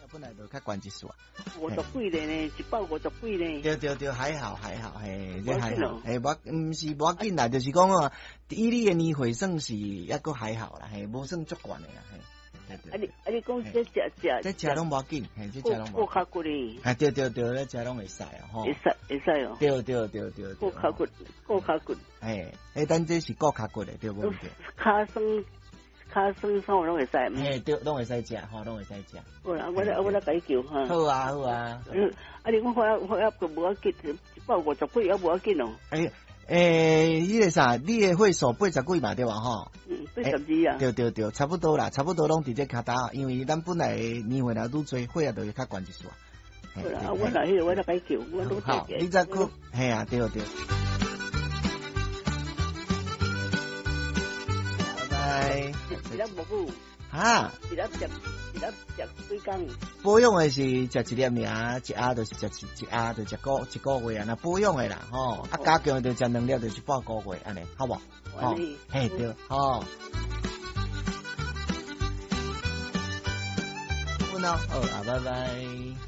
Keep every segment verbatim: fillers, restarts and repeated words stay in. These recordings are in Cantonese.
本来就较悬一线。 五十几个呢，一百五十几呢。 对对对，还好还好，嘿，这还好，嘿，无毋是无要紧啦，就是讲哦，以你的年岁算是抑个还好啦，嘿，无算足悬的啦，嘿。 啊你啊你讲这食食， 这食拢无要紧，嘿，这食拢无。 过卡骨哩。 啊对对对，这食拢会使哦，吼。 会使会使哦。 对对对对。 过卡骨，过卡骨。 嘿，诶，咱这是过卡骨的，对无？对。 卡酸。卡酸酸拢会使， 嘿，对，拢会使食，吼，拢会使食。 好啦，我来我来解救哈。 好啊，好啊。 嗯，啊，你讲我我也无要紧，一百五十几也无要紧哦。 诶诶，迄个啥，你的岁数八十几嘛，对吧？吼。 嗯，八十二啊。 对对对，差不多啦，差不多拢伫这卡搭，因为咱本来年岁若愈多，血也就会较悬一线。 好啦，我来迄个我来解救，我都好，你再去，嘿啊，对对。拜。 一粒蘑菇。 哈。 一粒食，一粒食几工。 保养的是食一粒尔，一盒就是食一一盒就一个一个月啊。那保养的啦，吼，啊加强就食两粒就是半个月，安尼好无？ 哦， 嘿对，吼。好喏，好啊，拜拜。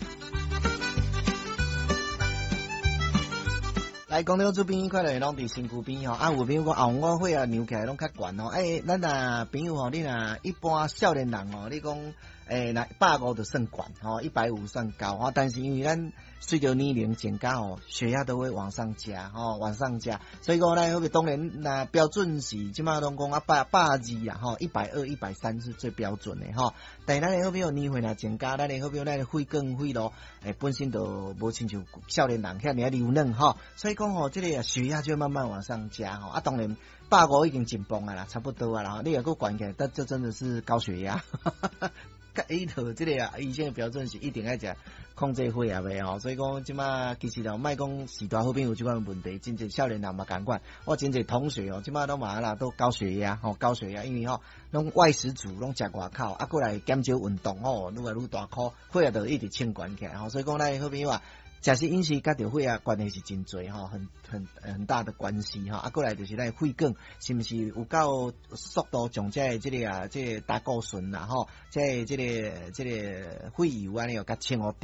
来，讲到这边，快乐拢伫身躯边吼，啊，有朋友讲后我血压扭起来拢较悬哦。诶，咱若朋友吼，你若一般少年人哦，你讲诶，若百五就算悬吼，一百五算高吼。但是因为咱随着年龄增加吼，血压都会往上加吼，往上加。所以讲咱好比当然那标准是即马拢讲啊百百二啊吼，一百二、一百三是最标准的吼。但是咱的好比年岁若增加，咱的好比咱的血管血路诶本身就无亲像少年人遐尔柔嫩吼，所以讲吼，这个血压就会慢慢往上加吼。啊，当然百五已经紧绷啊啦，差不多啊啦。你若够悬起来，但这真的是高血压。甲伊头即个啊，医生的标准是一定要食控制血压的吼，所以讲即马其实就莫讲时大好朋友即款问题，真侪少年人嘛共款，我真侪同学哦，即马都嘛啦都高血压吼，高血压，因为吼拢外食族拢食外口，啊过来减少运动吼，愈来愈大颗，血压就一直清悬起来吼，所以讲咱好朋友啊。食食饮食甲着血压关系是真侪吼，很很很大的关系吼。啊，过来就是咱血管是毋是有够速度将这这个啊，这个胆固醇啦吼，这这个这个血油安尼又甲清互